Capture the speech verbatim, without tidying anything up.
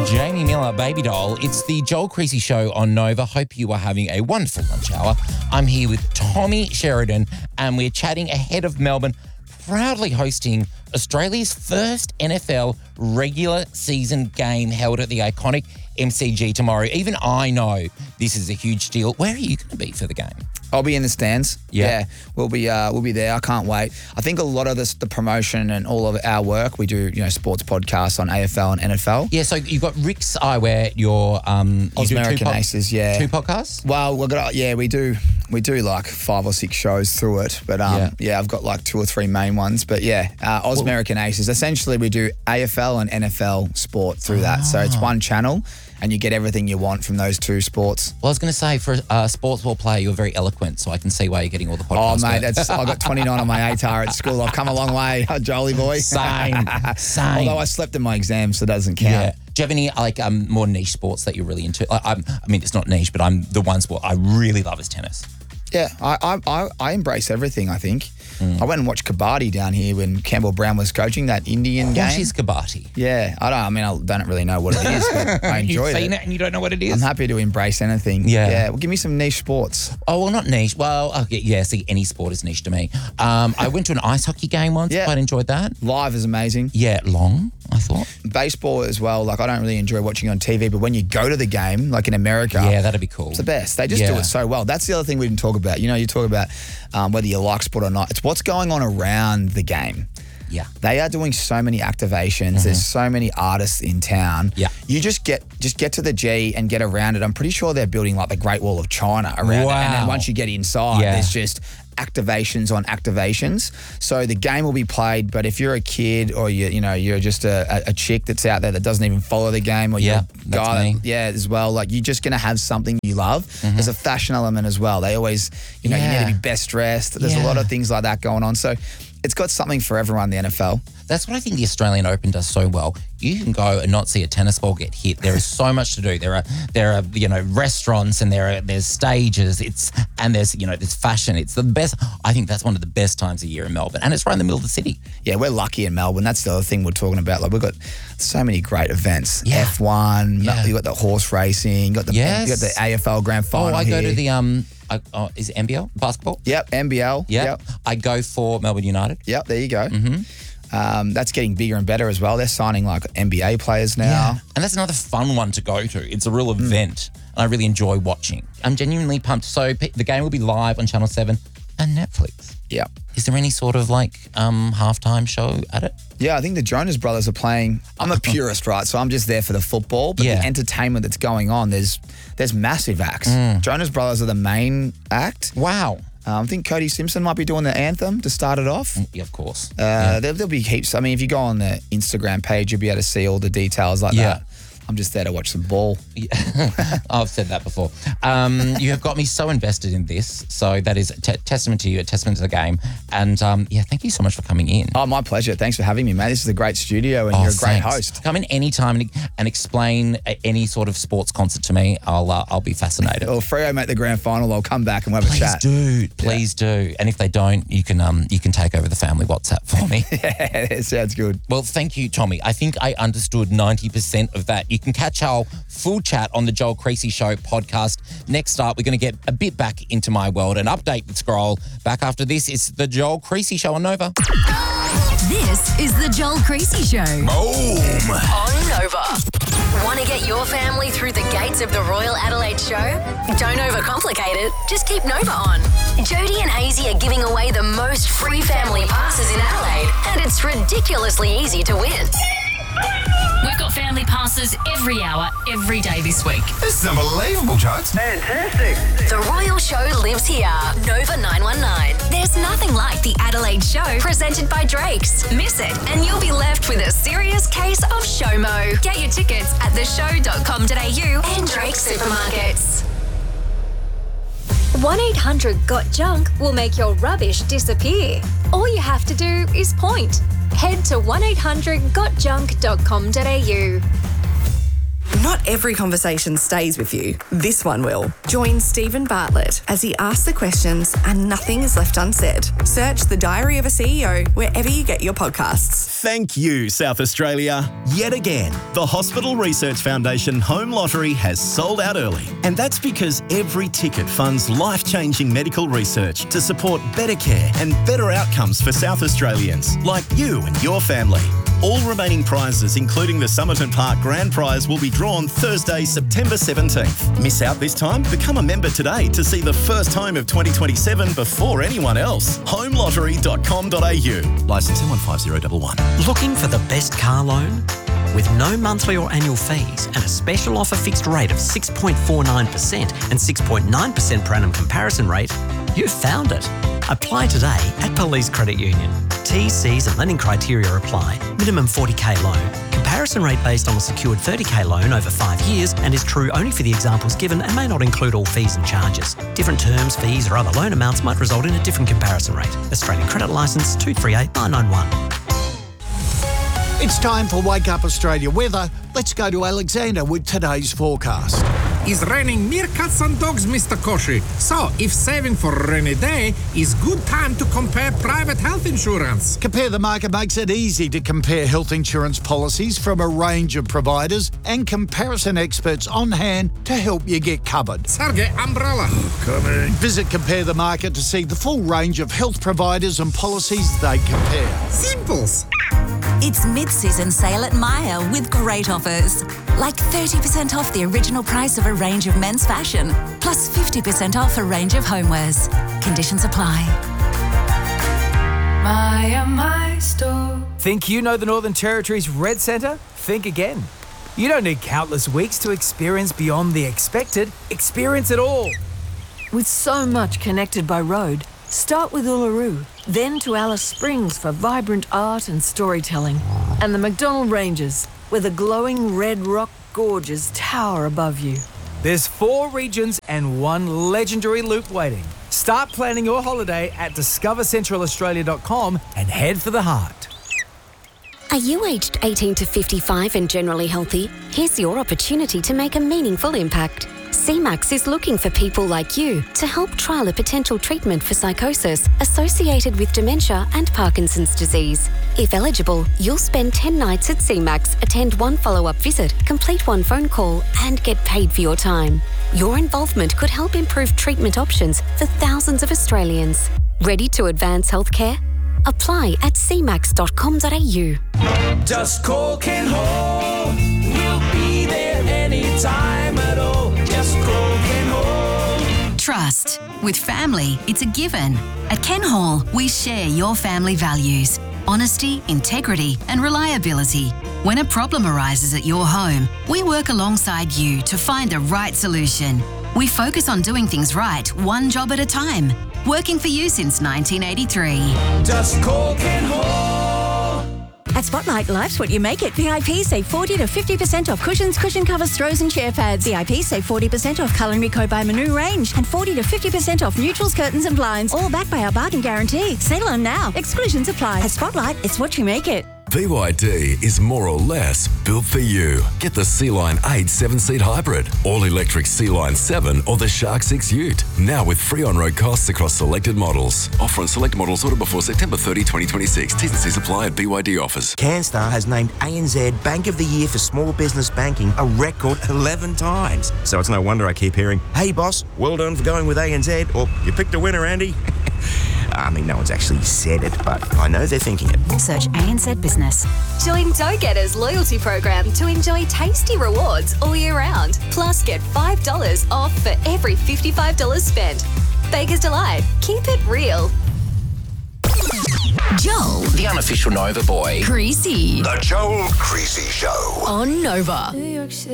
Jamie Miller, Baby Doll. It's the Joel Creasy Show on Nova. Hope you are having a wonderful lunch hour. I'm here with Tommy Sheridan, and we're chatting ahead of Melbourne proudly hosting Australia's first N F L regular season game held at the iconic M C G tomorrow. Even I know this is a huge deal. Where are you going to be for the game? I'll be in the stands. Yeah. yeah, we'll be uh, we'll be there. I can't wait. I think a lot of this, the promotion and all of our work, we do you know sports podcasts on A F L and N F L. Yeah, so you've got Rick's Eyewear, your um, you Oz do two American po- Aces, yeah. two podcasts. Well, we've got yeah, we do we do like five or six shows through it, but um, Yeah. yeah. I've got like two or three main ones. But yeah, uh, Oz American Aces. Essentially, we do A F L and N F L sport through that. So it's one channel, and you get everything you want from those two sports. Well, I was going to say, for a sports ball player, you're very eloquent, so I can see why you're getting all the podcasts. Oh, mate, going. that's I got twenty-nine on my A T A R at school. I've come a long way, Jolie boy. Same, same. Although I slept in my exam, so it doesn't count. Yeah. Do you have any like um, more niche sports that you're really into? Like, I'm, I mean, it's not niche, but I'm the one sport I really love is tennis. Yeah, I I, I, I embrace everything, I think. Mm. I went and watched Kabaddi down here when Campbell Brown was coaching that Indian What game. What is Kabaddi? Yeah, I don't. I mean, I don't really know what it is, but I enjoyed You've seen it. it and you don't know what it is? I'm happy to embrace anything. Yeah. Yeah. Well, give me some niche sports. Oh, well, not niche. Well, okay, yeah, see, any sport is niche to me. Um, I went to an ice hockey game once. Yeah. Quite enjoyed that. Live is amazing. Yeah, long, I thought. Baseball as well. Like, I don't really enjoy watching on T V, but when you go to the game, like in America, Yeah, that'd be cool. it's the best. They just do Yeah. it so well. That's the other thing we didn't talk about. You know, you talk about um, whether you like sport or not. It's what's going on around the game. Yeah. They are doing so many activations. There's so many artists in town. Yeah. You just get just get to the G and get around it. I'm pretty sure they're building like the Great Wall of China around it. And then Wow. once you get inside, Yeah. there's just activations on activations. So the game will be played, but if you're a kid or you you know you're just a, a, a chick that's out there that doesn't even follow the game, or Yeah, you're a that's guy, me. that- yeah, as well. Like you're just gonna have something you love. There's a fashion element as well. They always, you know, you Yeah. need to be best dressed. There's Yeah. a lot of things like that going on. So it's got something for everyone. The N F L. That's what I think the Australian Open does so well. You can go and not see a tennis ball get hit. There is so much to do. There are there are you know restaurants and there are there's stages. It's and there's you know there's fashion. It's the best. I think that's one of the best times of year in Melbourne, and it's right in the middle of the city. Yeah, we're lucky in Melbourne. That's the other thing we're talking about. Like we've got so many great events. Yeah. F one, Yeah. you got the horse racing, you got the Yes. you got the A F L grand final. Oh, I go here. to the um. I, oh, is it N B L basketball? Yep, N B L. Yeah. Yep. I go for Melbourne United. Yep, there you go. Mm-hmm. Um, that's getting bigger and better as well. They're signing like N B A players now. And that's another fun one to go to. It's a real event, and I really enjoy watching. I'm genuinely pumped. So p- the game will be live on Channel seven and Netflix. Yep. Is there any sort of like um, halftime show at it? Yeah, I think the Jonas Brothers are playing. I'm a purist, right? So I'm just there for the football, but Yeah. the entertainment that's going on, there's there's massive acts. Mm. Jonas Brothers are the main act. Wow. Um, I think Cody Simpson might be doing the anthem to start it off. Yeah, of course. Uh, there, there'll be heaps. I mean, if you go on the Instagram page, you'll be able to see all the details like Yeah. that. I'm just there to watch some ball. I've said that before. Um, you have got me so invested in this. So that is a t- testament to you, a testament to the game. And um, yeah, thank you so much for coming in. Oh, my pleasure. Thanks for having me, mate. This is a great studio and Oh, you're a great thanks. host. Come in anytime and, and explain a- any sort of sports concert to me. I'll uh, I'll be fascinated. Well, Freo make the grand final. I'll come back and we'll have Please a chat. do, please do. And if they don't, you can um you can take over the family WhatsApp for me. Yeah, it sounds good. Well, thank you, Tommy. I think I understood ninety percent of that. You can catch our full chat on the Joel Creasy Show podcast. Next up, we're going to get a bit back into my world and update the scroll. Back after this, it's the Joel Creasy Show on Nova. This is the Joel Creasy Show. Boom! On Nova. Want to get your family through the gates of the Royal Adelaide Show? Don't overcomplicate it. Just keep Nova on. Jody and Hazy are giving away the most free family passes in Adelaide, and it's ridiculously easy to win. We've got family passes every hour, every day this week. This is unbelievable, Jones. Fantastic. The Royal Show lives here. Nova nine one nine. There's nothing like the Adelaide Show presented by Drake's. Miss it and you'll be left with a serious case of SHOMO. Get your tickets at the show dot com dot a u and Drake's supermarkets. one eight hundred got junk will make your rubbish disappear. All you have to do is point. Head to one eight hundred got junk dot com dot a u. Not every conversation stays with you. This one will. Join Stephen Bartlett as he asks the questions and nothing is left unsaid. Search The Diary of a C E O wherever you get your podcasts. Thank you, South Australia. Yet again, the Hospital Research Foundation Home Lottery has sold out early. And that's because every ticket funds life-changing medical research to support better care and better outcomes for South Australians, like you and your family. All remaining prizes, including the Somerton Park Grand Prize, will be drawn Thursday, September seventeenth. Miss out this time? Become a member today to see the first home of twenty twenty-seven before anyone else. home lottery dot com dot a u. Licence N one five zero one one. Looking for the best car loan? With no monthly or annual fees and a special offer fixed rate of six point four nine percent and six point nine percent per annum comparison rate, you've found it. Apply today at Police Credit Union. T's, C's and lending criteria apply. Minimum forty k loan. Comparison rate based on a secured thirty k loan over five years and is true only for the examples given and may not include all fees and charges. Different terms, fees or other loan amounts might result in a different comparison rate. Australian Credit Licence two three eight nine nine one. It's time for Wake Up Australia weather. Let's go to Alexander with today's forecast. It's raining meerkats and dogs, Mister Koshi. So, if saving for a rainy day is good time to compare private health insurance. Compare the Market makes it easy to compare health insurance policies from a range of providers and comparison experts on hand to help you get covered. Sergey, umbrella. Coming. Visit Compare the Market to see the full range of health providers and policies they compare. Simples. It's mid-season sale at Myer with great offers. Like thirty percent off the original price of a range of men's fashion, plus fifty percent off a range of homewares. Conditions apply. Myer, my store. Think you know the Northern Territory's Red Centre? Think again. You don't need countless weeks to experience beyond the expected. Experience it all. With so much connected by road, start with Uluru, then to Alice Springs for vibrant art and storytelling, and the McDonnell Ranges, where the glowing red rock gorges tower above you. There's four regions and one legendary loop waiting. Start planning your holiday at discover central australia dot com and head for the heart. Are you aged eighteen to fifty-five and generally healthy? Here's your opportunity to make a meaningful impact. C MAX is looking for people like you to help trial a potential treatment for psychosis associated with dementia and Parkinson's disease. If eligible, you'll spend ten nights at C MAX, attend one follow-up visit, complete one phone call, and get paid for your time. Your involvement could help improve treatment options for thousands of Australians. Ready to advance healthcare? Apply at c max dot com dot a u. Just call Ken Hall. We'll be there anytime at all. Just call Ken Hall. Trust. With family, it's a given. At Ken Hall, we share your family values. Honesty, integrity, and reliability. When a problem arises at your home, we work alongside you to find the right solution. We focus on doing things right, one job at a time. Working for you since nineteen eighty-three. Just call Ken Hall. At Spotlight, life's what you make it. V I P save forty to fifty percent off cushions, cushion covers, throws and chair pads. V I P save forty percent off Culinary Co by Manu range and forty to fifty percent off neutrals, curtains and blinds. All backed by our bargain guarantee. Sail on now. Exclusions apply. At Spotlight, it's what you make it. B Y D is more or less built for you. Get the Sea-Line eight seven-seat hybrid, all-electric Sea-Line seven or the Shark six Ute. Now with free on-road costs across selected models. Offer on select models ordered before September thirtieth, twenty twenty-six. T's and C's apply at B Y D offers. CanStar has named A N Z Bank of the Year for small business banking a record eleven times. So it's no wonder I keep hearing, "Hey boss, well done for going with A N Z," or "You picked a winner, Andy." I mean, no one's actually said it, but I know they're thinking it. Search A N Z Business. Join Go-Getters loyalty program to enjoy tasty rewards all year round. Plus, get five dollars off for every fifty-five dollars spent. Baker's Delight. Keep it real. Joel. The unofficial Nova boy. Creasy. The Joel Creasy Show. On Nova.